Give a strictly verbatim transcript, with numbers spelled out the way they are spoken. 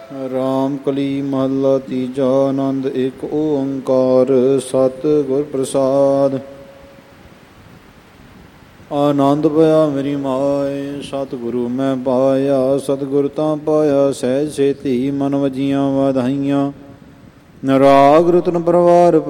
ਰਾਮ ਕਲੀ ਮਹੱਲਾ ਤੀਜਾ। ਆਨੰਦ ਇੱਕ ਓੰਕਾਰ ਸਤਿਗੁਰ ਪ੍ਰਸਾਦ। ਆਨੰਦ ਪਿਆ ਮੇਰੀ ਮਾਏ ਸਤਿਗੁਰੂ ਮੈਂ ਪਾਇਆ। ਸਤਿਗੁਰ ਤਾਂ ਪਾਇਆ ਸਹਿਜ ਛੇਤੀ ਮਨ ਵਜੀਆਂ ਵਧਾਈਆਂ। ਰਾਗ ਰਤਨ ਪਰਵਾਰ